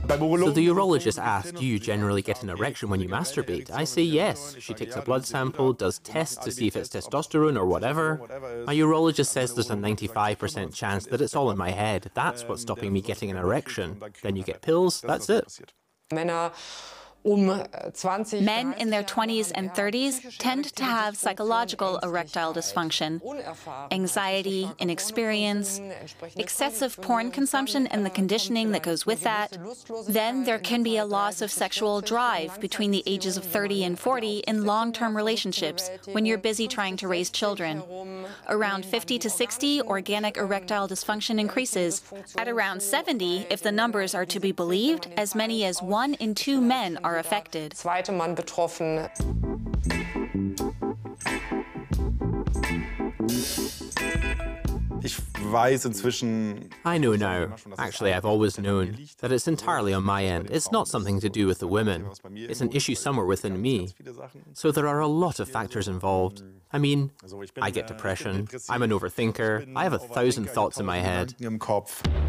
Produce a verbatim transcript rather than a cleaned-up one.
So the urologist asked, do you generally get an erection when you masturbate? I say yes. She takes a blood sample, does tests to see if it's testosterone or whatever. My urologist says there's a ninety-five percent chance that it's all in my head. That's what's stopping me getting an erection. Then you get pills, that's it. Men in their twenties and thirties tend to have psychological erectile dysfunction, anxiety, inexperience, excessive porn consumption and the conditioning that goes with that. Then there can be a loss of sexual drive between the ages of thirty and forty in long-term relationships when you're busy trying to raise children. Around fifty to sixty, organic erectile dysfunction increases. At around seventy, if the numbers are to be believed, as many as one in two men are affected. I know now, actually I've always known, that it's entirely on my end. It's not something to do with the women. It's an issue somewhere within me. So there are a lot of factors involved. I mean, I get depression, I'm an overthinker, I have a thousand thoughts in my head.